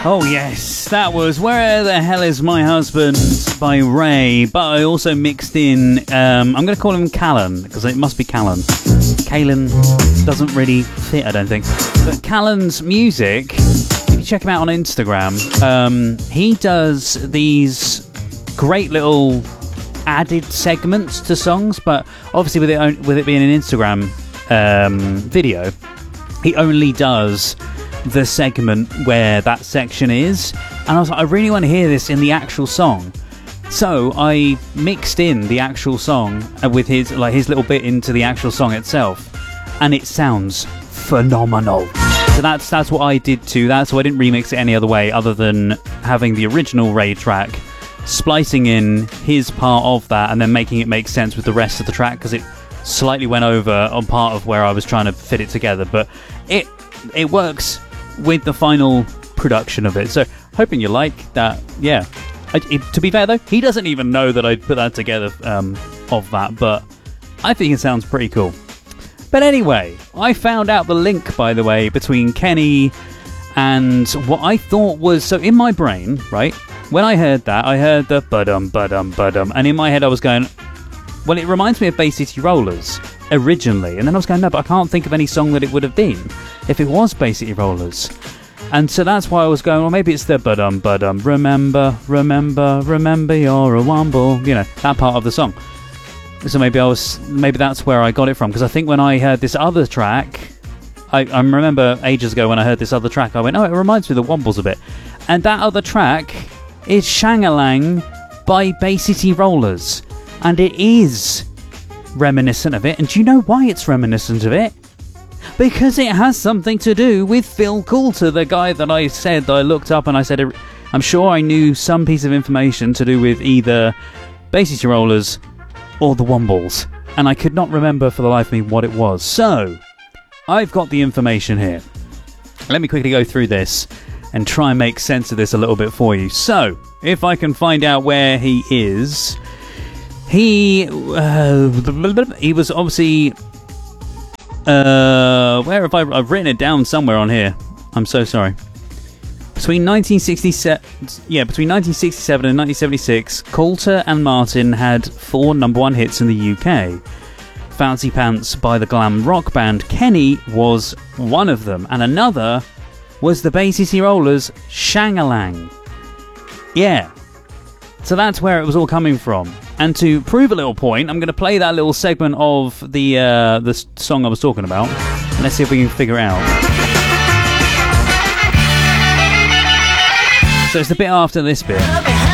Oh yes, that was Where the Hell Is My Husband by Ray, but I also mixed in, I'm going to call him Callan, because it must be Callan. Callan doesn't really fit, I don't think. But Callan's music, if you check him out on Instagram, he does these great little added segments to songs, but obviously with it being an Instagram video, he only does the segment where that section is, and I was like, I really want to hear this in the actual song, so I mixed in the actual song with his little bit into the actual song itself, and it sounds phenomenal. So that's what I did to that, so I didn't remix it any other way other than having the original Ray track, splicing in his part of that, and then making it make sense with the rest of the track, because it slightly went over on part of where I was trying to fit it together, but it works with the final production of it. So hoping you like that. Yeah, to be fair though, he doesn't even know that I put that together of that, but I think it sounds pretty cool. But anyway, I found out the link, by the way, between Kenny and what I thought was, so in my brain, right, when I heard that, I heard the ba-dum, ba-dum, ba-dum, and in my head I was going, well, it reminds me of Bay City Rollers originally, and then I was going, no, but I can't think of any song that it would have been if it was Bay City Rollers. And so that's why I was going, well, maybe it's the ba-dum, ba-dum, remember, remember, remember you're a womble, you know, that part of the song. So maybe that's where I got it from, because I think when I heard this other track, I remember ages ago when I heard this other track, I went, oh, it reminds me of the Wombles a bit. And that other track is Shang-a-Lang by Bay City Rollers, and it is reminiscent of it. And do you know why it's reminiscent of it? Because it has something to do with Phil Coulter, the guy that I said that I looked up, and I said I'm sure I knew some piece of information to do with either Bay City Rollers or the Wombles, and I could not remember for the life of me what it was. So I've got the information here. Let me quickly go through this and try and make sense of this a little bit for you. So if I can find out where he is, he was obviously where have I've written it down somewhere on here. I'm so sorry. Between 1967 and 1976, Coulter and Martin had 4 number 1 hits in the UK. Fancy Pants by the glam rock band Kenny was one of them, and another was the Bay City Rollers' Shang-a-Lang. Yeah. So that's where it was all coming from. And to prove a little point, I'm going to play that little segment of the song I was talking about. And let's see if we can figure it out. So it's the bit after this bit.